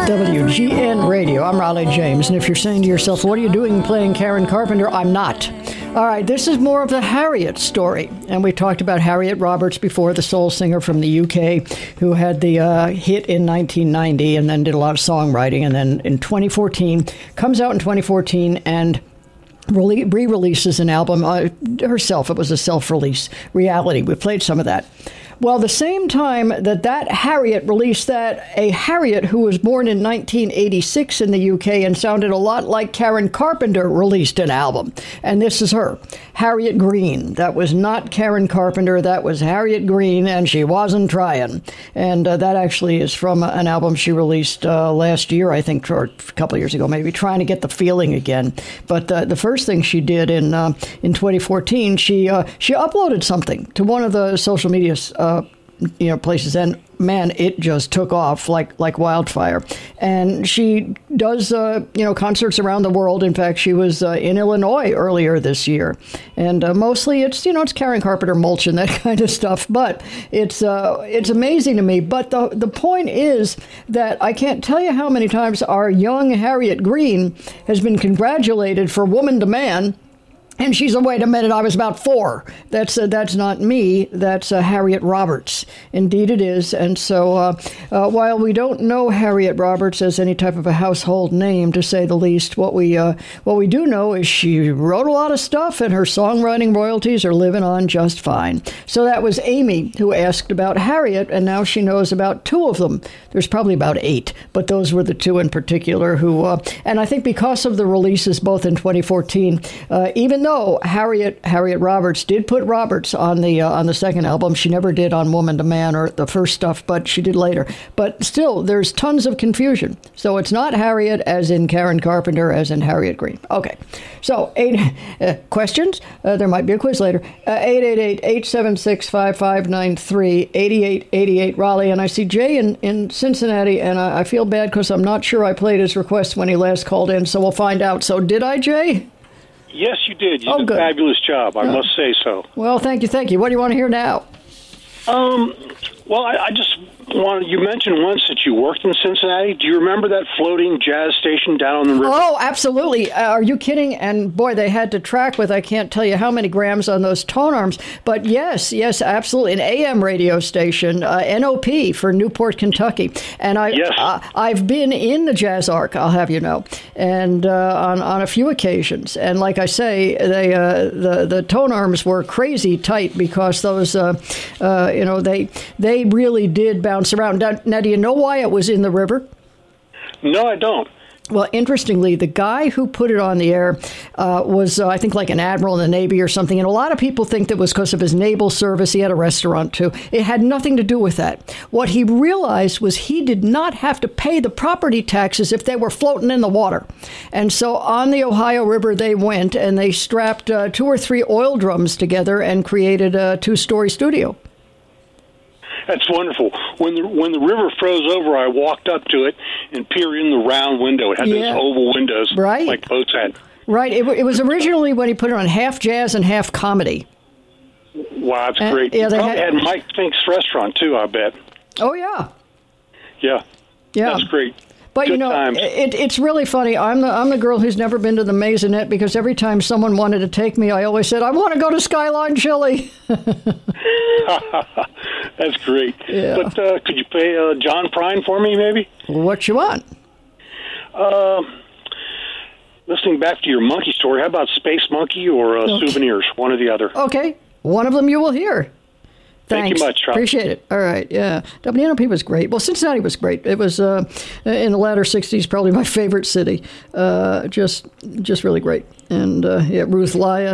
WGN Radio. I'm Raleigh James, and if you're saying to yourself, what are you doing playing Karen Carpenter? I'm not. All right, this is more of the Harriet story, and we talked about Harriet Roberts before, the soul singer from the UK who had the hit in 1990 and then did a lot of songwriting, and then in 2014, comes out in 2014 and re-releases an album herself. It was a self-release reality. We played some of that. Well, the same time that Harriet released that, a Harriet who was born in 1986 in the UK and sounded a lot like Karen Carpenter released an album. And this is her, Harriet Green. That was not Karen Carpenter. That was Harriet Green, and she wasn't trying. And that actually is from an album she released last year, I think, or a couple of years ago, maybe, trying to get the feeling again. But the first thing she did in 2014, she uploaded something to one of the social media places, and man, it just took off like wildfire. And she does concerts around the world. In fact, she was in Illinois earlier this year, and mostly it's Karen Carpenter mulch and that kind of stuff. But it's amazing to me. But the point is that I can't tell you how many times our young Harriet Green has been congratulated for Woman to Man. And she's wait a minute, I was about 4. That's not me. That's Harriet Roberts. Indeed it is. And so while we don't know Harriet Roberts as any type of a household name, to say the least, what we do know is she wrote a lot of stuff, and her songwriting royalties are living on just fine. So that was Amy who asked about Harriet, and now she knows about 2 of them. There's probably about 8, but those were the 2 in particular who, and I think because of the releases both in 2014, even though Harriet Roberts did put Roberts on the second album, she never did on Woman to Man or the first stuff, but she did later. But still, there's tons of confusion. So it's not Harriet as in Karen Carpenter, as in Harriet Green. Okay, so 8 questions. There might be a quiz later. 888-876-5593, 8888 Raleigh. And I see Jay in Cincinnati, and I feel bad because I'm not sure I played his request when he last called in, so we'll find out. So did I, Jay? Yes, you did. You did a fabulous job. I must say so. Well, thank you. What do you want to hear now? Well, I just wanted, you mentioned once that you worked in Cincinnati. Do you remember that floating jazz station down on the river? Oh, absolutely. Are you kidding? And boy, they had to track with, I can't tell you how many grams on those tone arms. But yes, absolutely. An AM radio station, NOP for Newport, Kentucky. And I've been in the Jazz Arc, I'll have you know, and on a few occasions. And like I say, the tone arms were crazy tight because those, they really did bounce around. Now, do you know why it was in the river? No, I don't. Well, interestingly, the guy who put it on the air was, I think, like an admiral in the Navy or something. And a lot of people think that was because of his naval service. He had a restaurant, too. It had nothing to do with that. What he realized was he did not have to pay the property taxes if they were floating in the water. And so on the Ohio River, they went and they strapped 2 or 3 oil drums together and created a 2-story studio. That's wonderful. When the river froze over, I walked up to it and peered in the round window. It had those oval windows, right, like boats had. Right. It was originally when he put it on half jazz and half comedy. Wow, that's great. Yeah, they had Mike Fink's restaurant too, I bet. Oh yeah. Yeah. That's great. But good it's really funny. I'm the girl who's never been to the Maisonette because every time someone wanted to take me, I always said, I want to go to Skyline Chili. That's great. Yeah. But could you play John Prine for me, maybe? What you want? Listening back to your monkey story, how about Space Monkey or Souvenirs? One or the other. Okay. One of them you will hear. Thanks. Thank you much, Charlie. Appreciate it. All right, yeah. WNOP was great. Well, Cincinnati was great. It was, in the latter 60s, probably my favorite city. Just really great. And, Ruth Lyon.